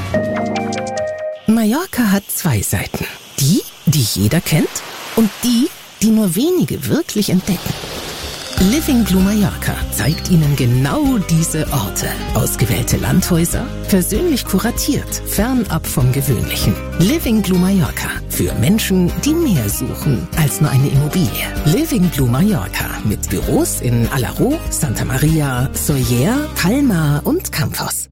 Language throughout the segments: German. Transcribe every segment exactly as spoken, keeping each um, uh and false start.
Mallorca hat zwei Seiten. Die, die jeder kennt und die, die nur wenige wirklich entdecken. Living Blue Mallorca zeigt Ihnen genau diese Orte. Ausgewählte Landhäuser, persönlich kuratiert, fernab vom Gewöhnlichen. Living Blue Mallorca. Für Menschen, die mehr suchen als nur eine Immobilie. Living Blue Mallorca. Mit Büros in Alaró, Santa Maria, Sóller, Palma und Campos.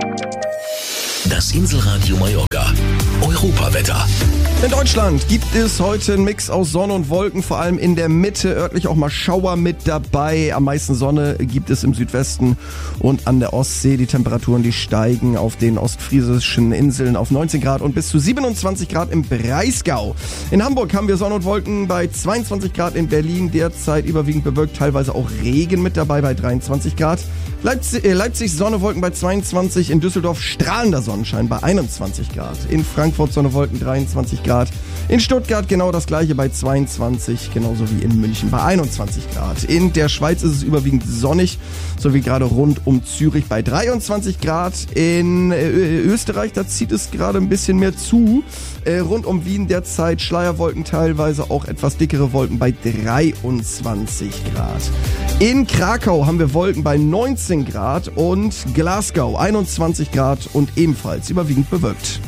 Das Inselradio Mallorca. Europawetter. In Deutschland gibt es heute einen Mix aus Sonne und Wolken, vor allem in der Mitte, örtlich auch mal Schauer mit dabei. Am meisten Sonne gibt es im Südwesten und an der Ostsee. Die Temperaturen, die steigen auf den ostfriesischen Inseln auf neunzehn Grad und bis zu siebenundzwanzig Grad im Breisgau. In Hamburg haben wir Sonne und Wolken bei zweiundzwanzig Grad, in Berlin derzeit überwiegend bewölkt, teilweise auch Regen mit dabei bei dreiundzwanzig Grad. Leipzig, äh, Leipzig Sonne, Wolken bei zweiundzwanzig, in Düsseldorf strahlender Sonnenschein bei einundzwanzig Grad. In Frankfurt Sonne, Wolken dreiundzwanzig Grad. In Stuttgart genau das gleiche bei zweiundzwanzig, genauso wie in München bei einundzwanzig Grad. In der Schweiz ist es überwiegend sonnig, so wie gerade rund um Zürich bei dreiundzwanzig Grad. In äh, Österreich, da zieht es gerade ein bisschen mehr zu. Äh, rund um Wien derzeit Schleierwolken, teilweise auch etwas dickere Wolken bei dreiundzwanzig Grad. In Krakau haben wir Wolken bei neunzehn Grad und Glasgow einundzwanzig Grad und ebenfalls überwiegend bewölkt.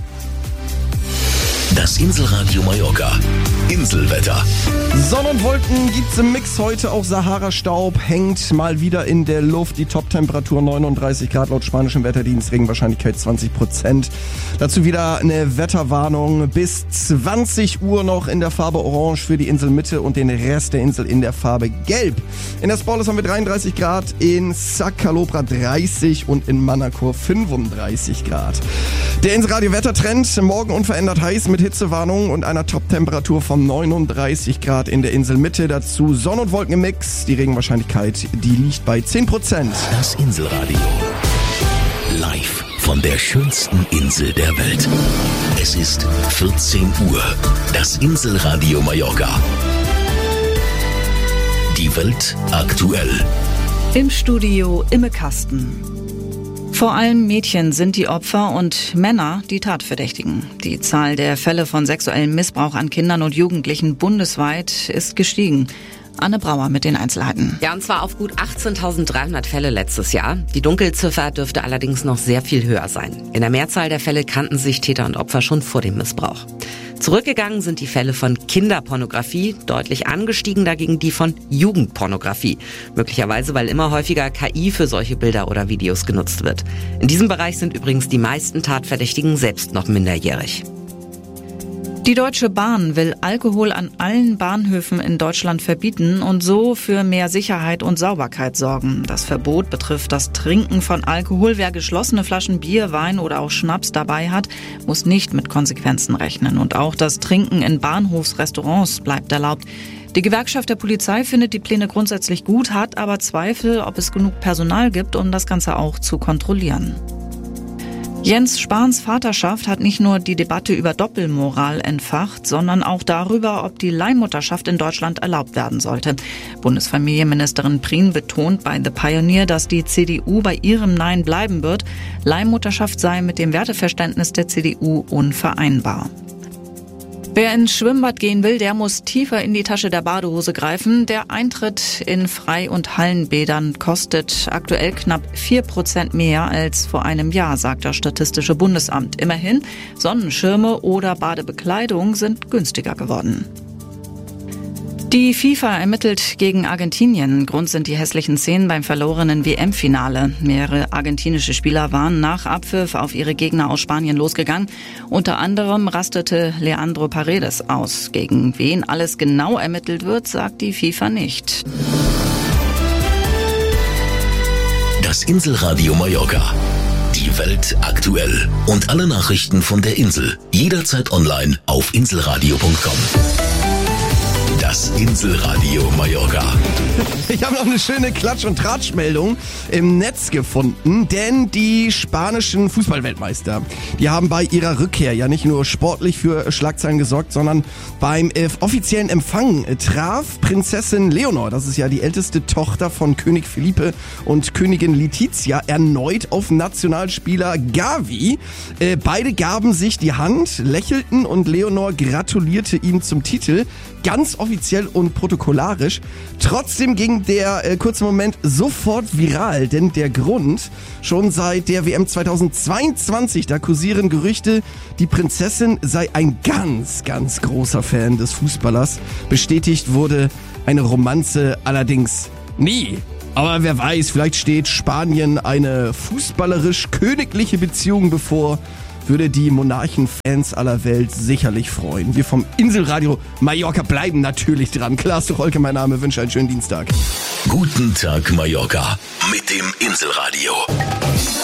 Das Inselradio Mallorca. Inselwetter. Sonne und Wolken gibt's im Mix heute, auch Sahara-Staub hängt mal wieder in der Luft. Die Top-Temperatur neununddreißig Grad laut spanischem Wetterdienst, Regenwahrscheinlichkeit zwanzig Prozent. Dazu wieder eine Wetterwarnung bis zwanzig Uhr noch in der Farbe Orange für die Inselmitte und den Rest der Insel in der Farbe Gelb. In der Sporles haben wir dreiunddreißig Grad, in Sakalopra dreißig und in Manacor fünfunddreißig Grad. Der Inselradio-Wettertrend, morgen unverändert heiß mit Hitzewarnung und einer Top-Temperatur von neununddreißig Grad in der Inselmitte. Dazu Sonne und Wolken im Mix. Die Regenwahrscheinlichkeit, die liegt bei zehn Prozent. Das Inselradio. Live von der schönsten Insel der Welt. Es ist vierzehn Uhr. Das Inselradio Mallorca. Die Welt aktuell. Im Studio Imme Kasten. Vor allem Mädchen sind die Opfer und Männer die Tatverdächtigen. Die Zahl der Fälle von sexuellem Missbrauch an Kindern und Jugendlichen bundesweit ist gestiegen. Anne Brauer mit den Einzelheiten. Ja, und zwar auf gut achtzehntausenddreihundert Fälle letztes Jahr. Die Dunkelziffer dürfte allerdings noch sehr viel höher sein. In der Mehrzahl der Fälle kannten sich Täter und Opfer schon vor dem Missbrauch. Zurückgegangen sind die Fälle von Kinderpornografie, deutlich angestiegen dagegen die von Jugendpornografie. Möglicherweise, weil immer häufiger K I für solche Bilder oder Videos genutzt wird. In diesem Bereich sind übrigens die meisten Tatverdächtigen selbst noch minderjährig. Die Deutsche Bahn will Alkohol an allen Bahnhöfen in Deutschland verbieten und so für mehr Sicherheit und Sauberkeit sorgen. Das Verbot betrifft das Trinken von Alkohol. Wer geschlossene Flaschen Bier, Wein oder auch Schnaps dabei hat, muss nicht mit Konsequenzen rechnen. Und auch das Trinken in Bahnhofsrestaurants bleibt erlaubt. Die Gewerkschaft der Polizei findet die Pläne grundsätzlich gut, hat aber Zweifel, ob es genug Personal gibt, um das Ganze auch zu kontrollieren. Jens Spahns Vaterschaft hat nicht nur die Debatte über Doppelmoral entfacht, sondern auch darüber, ob die Leihmutterschaft in Deutschland erlaubt werden sollte. Bundesfamilienministerin Prien betont bei The Pioneer, dass die C D U bei ihrem Nein bleiben wird. Leihmutterschaft sei mit dem Werteverständnis der C D U unvereinbar. Wer ins Schwimmbad gehen will, der muss tiefer in die Tasche der Badehose greifen. Der Eintritt in Frei- und Hallenbädern kostet aktuell knapp vier Prozent mehr als vor einem Jahr, sagt das Statistische Bundesamt. Immerhin, Sonnenschirme oder Badebekleidung sind günstiger geworden. Die FIFA ermittelt gegen Argentinien. Grund sind die hässlichen Szenen beim verlorenen W M-Finale. Mehrere argentinische Spieler waren nach Abpfiff auf ihre Gegner aus Spanien losgegangen. Unter anderem rastete Leandro Paredes aus. Gegen wen alles genau ermittelt wird, sagt die FIFA nicht. Das Inselradio Mallorca. Die Welt aktuell. Und alle Nachrichten von der Insel. Jederzeit online auf inselradio punkt com. Das Inselradio Mallorca. Ich habe noch eine schöne Klatsch- und Tratschmeldung im Netz gefunden, denn die spanischen Fußballweltmeister, die haben bei ihrer Rückkehr ja nicht nur sportlich für Schlagzeilen gesorgt, sondern beim äh, offiziellen Empfang äh, traf Prinzessin Leonor, das ist ja die älteste Tochter von König Felipe und Königin Letizia, erneut auf Nationalspieler Gavi. Äh, beide gaben sich die Hand, lächelten und Leonor gratulierte ihm zum Titel, ganz offiziell und protokollarisch. Trotzdem ging der äh, kurze Moment sofort viral, denn der Grund, schon seit der W M zweitausendzweiundzwanzig, da kursieren Gerüchte, die Prinzessin sei ein ganz, ganz großer Fan des Fußballers. Bestätigt wurde eine Romanze allerdings nie. Aber wer weiß, vielleicht steht Spanien eine fußballerisch-königliche Beziehung bevor. Würde die Monarchenfans aller Welt sicherlich freuen. Wir vom Inselradio Mallorca bleiben natürlich dran. Klaas Rolke, mein Name, wünsche einen schönen Dienstag. Guten Tag Mallorca mit dem Inselradio.